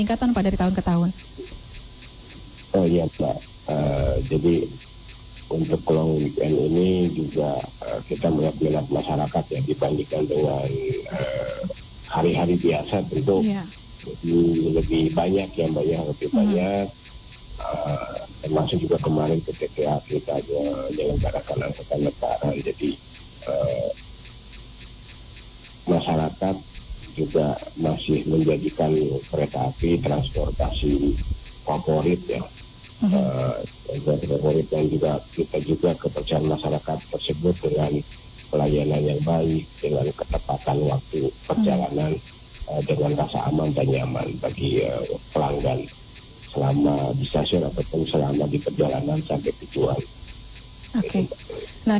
peningkatan Pak dari tahun ke tahun? Oh iya Mbak, jadi untuk long weekend ini juga kita melihat minat masyarakat ya dibandingkan dengan hari-hari biasa tentu lebih banyak ya Mbak ya, lebih banyak. Termasuk juga kemarin ketika kita menyelenggarakan angkutan lebaran, jadi masyarakat juga masih menjadikan kereta api transportasi favorit ya. Favorit, dan juga kita juga kepercayaan masyarakat tersebut dengan pelayanan yang baik, dengan ketepatan waktu perjalanan, dengan rasa aman dan nyaman bagi pelanggan selama di stasiun ataupun selama di perjalanan sampai tujuan. Oke. Nah,